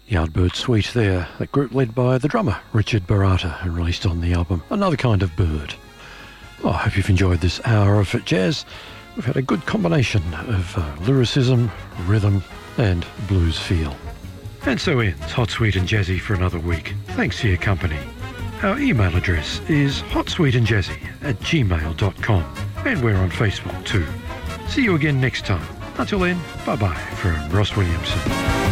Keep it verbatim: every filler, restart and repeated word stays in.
Yardbird Suite there, that group led by the drummer Richard Barata, and released on the album Another Kind of Bird. Well, I hope you've enjoyed this hour of jazz. We've had a good combination of uh, lyricism, rhythm and blues feel. And so ends Hot, Sweet and Jazzy for another week. Thanks for your company. Our email address is hotsweetandjazzy at gmail dot com, and we're on Facebook too. See you again next time. Until then, bye-bye from Ross Williamson.